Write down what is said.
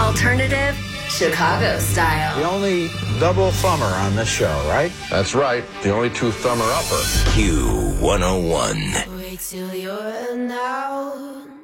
Alternative, Chicago style. The only double thumber on this show, right? That's right. The only two thumber upper. Q101. Wait till you're now.